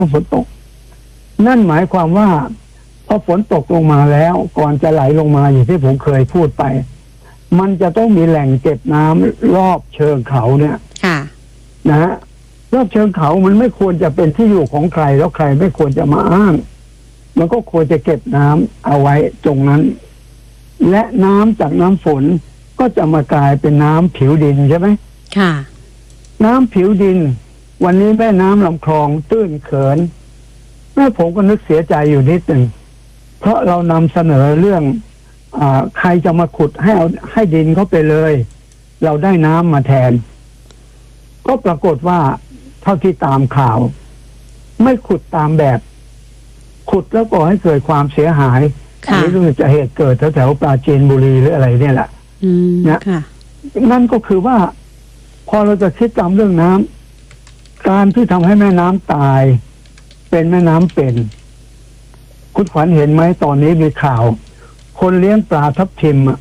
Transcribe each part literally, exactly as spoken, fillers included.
ฝนตกนั่นหมายความว่าพอฝนตกลงมาแล้วก่อนจะไหลลงมาอย่างที่ผมเคยพูดไปมันจะต้องมีแหล่งเก็บน้ำรอบเชิงเขาเนี่ยค่ะนะฮะรอบเชิงเขามันไม่ควรจะเป็นที่อยู่ของใครแล้วใครไม่ควรจะมาอ้างมันก็ควรจะเก็บน้ำเอาไว้ตรงนั้นและน้ำจากน้ำฝนก็จะมากลายเป็นน้ำผิวดินใช่ไหมค่ะน้ำผิวดินวันนี้แม่น้ำลำคลองตื้นเขินแม่ผมก็นึกเสียใจอยู่นิดหนึ่งเพราะเรานำเสนอเรื่องอ่าใครจะมาขุดให้เอาให้ดินเขาไปเลยเราได้น้ำมาแทนก็ปรากฏว่าเท่าที่ตามข่าวไม่ขุดตามแบบขุดแล้วก่อให้เกิดความเสียหายอันนี้รู้สึกจะเหตุเกิดแถวๆปราจีนบุรีหรืออะไรเนี่ยแหละนะนั่นก็คือว่าพอเราจะคิดตามเรื่องน้ำการที่ทำให้แม่น้ำตายเป็นแม่น้ำเป็นคุณขวัญเห็นไหมตอนนี้มีข่าวคนเลี้ยงปลาทับทิมอ่ะ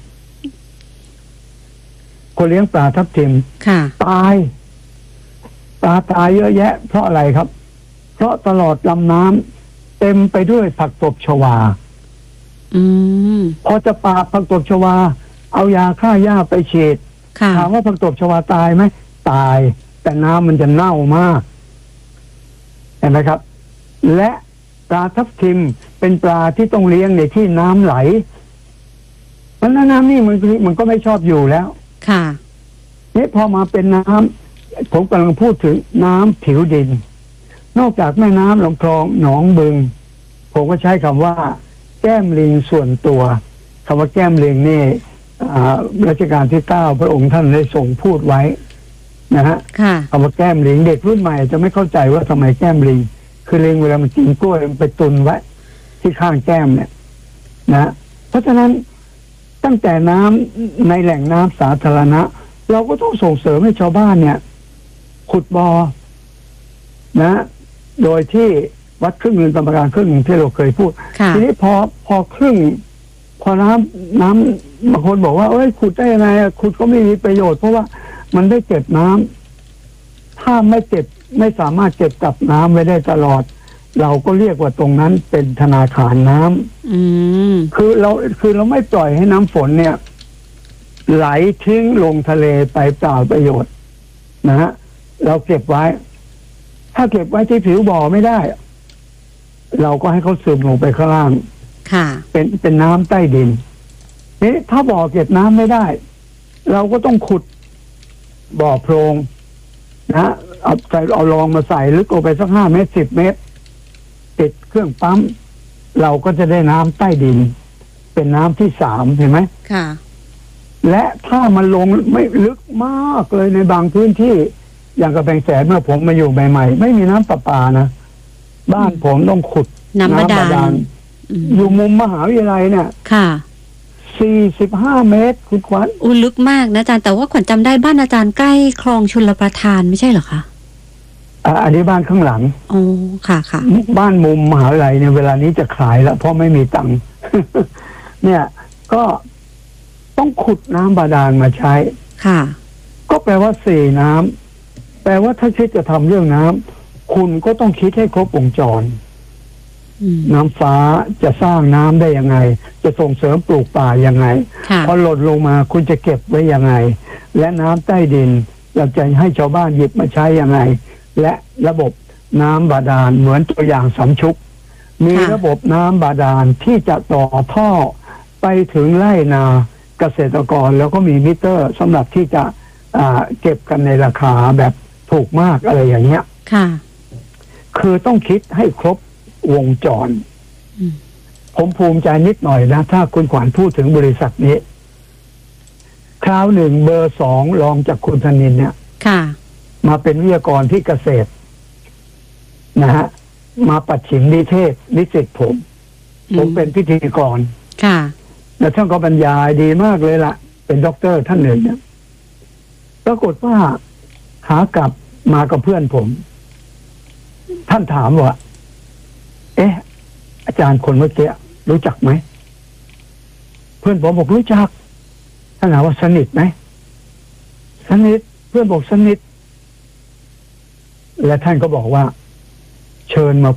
คนเลี้ยงปลาทับทิมตายปลาตายเยอะแยะเพราะอะไรครับเพราะตลอดลำน้ำเต็มไปด้วยผักตบชวาอืมพอจะปราบผักตบชวาเอายาฆ่าหญ้าไปฉีดถามว่าผักตบชวาตายไหมตายแต่น้ำมันจะเน่ามากเห็นไหมครับและปลาทับทิมเป็นปลาที่ต้องเลี้ยงในที่น้ำไหลเพราะน้ำนี่มันมันก็ไม่ชอบอยู่แล้วค่ะนี่พอมาเป็นน้ำผมกำลังพูดถึงน้ำผิวดินนอกจากแม่น้ำลำคลองหนองบึงผมก็ใช้คำว่าแก้มลิงส่วนตัวคำว่าแก้มลิงนี่รัชกาลที่เก้าพระองค์ท่านได้ทรงพูดไว้นะฮะคำว่าแก้มลิงเด็กรุ่นใหม่จะไม่เข้าใจว่าทำไมแก้มลิงคือลิงเวลามันกินกล้วยมันไปตุนไว้ที่ข้างแก้มเนี่ยนะเพราะฉะนั้นตั้งแต่น้ำในแหล่งน้ำสาธารณะเราก็ต้องส่งเสริมให้ชาวบ้านเนี่ยขุดบ่อนะโดยที่วัดครึ่งหนึ่งกรรมการครึ่งหนึ่งที่เราเคยพูดทีนี้พอพอครึ่งพอน้ำน้ำบางคนบอกว่าเอ้ยขุดได้ยังไงขุดก็ไม่มีประโยชน์เพราะว่ามันได้เก็บน้ำถ้าไม่เก็บไม่สามารถเก็บกับน้ำไว้ได้ตลอดเราก็เรียกว่าตรงนั้นเป็นธนาคารน้ำอืมคือเราคือเราไม่ปล่อยให้น้ำฝนเนี่ยไหลทิ้งลงทะเลไปเปล่าประโยชน์นะฮะเราเก็บไว้ถ้าเก็บไว้ที่ผิวบ่อไม่ได้เราก็ให้เขาซึมลงไปข้างล่างค่ะเป็นเป็นน้ำใต้ดินนี่ถ้าบ่อเก็บน้ำไม่ได้เราก็ต้องขุดบ่อโพรงนะเอาใส่เอารองมาใส่ลึกลงไปสักห้าเมตรสิบเมตรติดเครื่องปั๊มเราก็จะได้น้ำใต้ดินเป็นน้ำที่สามเห็นไหมค่ะและถ้ามันลงไม่ลึกมากเลยในบางพื้นที่อย่างกระแพงแสนเมื่อผมมาอยู่ใหม่ๆไม่มีน้ำประปานะบ้านผมต้องขุดน้ำบาดาลอยู่มุมมหาวิทยาลัยเนี่ยค่ะสี่สิบห้าเมตรคุณขวัญอุ้ลึกมากนะอาจารย์แต่ว่าขวัญจำได้บ้านอาจารย์ใกล้คลองชลประทานไม่ใช่เหรอคะอ่าอันนี้บ้านข้างหลังอ๋อค่ะค่ะบ้านมุมมหาวิทยาลัยเนี่ยเวลานี้จะขายแล้วเพราะไม่มีตังค์ เนี่ยก็ต้องขุดน้ำบาดาลมาใช้ค่ะก็แปลว่าสี่น้ำแปลว่าถ้าคิดจะทำเรื่องน้ำคุณก็ต้องคิดให้ครบวงจรน้ำฟ้าจะสร้างน้ำได้ยังไงจะส่งเสริมปลูกป่ายังไงพอหล่นลงมาคุณจะเก็บไว้ยังไงและน้ำใต้ดินเราจะให้ชาวบ้านหยิบมาใช้ยังไงและระบบน้ำบาดาลเหมือนตัวอย่างสำชุกมีระบบน้ำบาดาลที่จะต่อท่อไปถึงไร่นาเกษตรกรแล้วก็มีมิเตอร์สำหรับที่จะเก็บกันในราคาแบบถูกมากอะไรอย่างเงี้ยค่ะคือต้องคิดให้ครบวงจรผมภูมิใจนิดหน่อยนะถ้าคุณขวัญพูดถึงบริษัทนี้คราวหนึ่งเบอร์สองรองจากคุณธนินเนี่ยค่ะมาเป็นวิทยากรที่เกษตรนะฮะมาปัดฉิมนิเทศนิสิตผมผมเป็นพิธีกรค่ะแล้วท่านก็บรรยายดีมากเลยล่ะเป็นด็อกเตอร์ท่านหนึ่งเนี่ยปรากฏว่าขากลับมากับเพื่อนผมท่านถามว่าเอ๊ะอาจารย์คนเมื่อกี้รู้จักไหมเพื่อนผมบอกรู้จักท่านถามว่าสนิทไหมสนิทเพื่อนบอกสนิทและท่านก็บอกว่าเชิญมา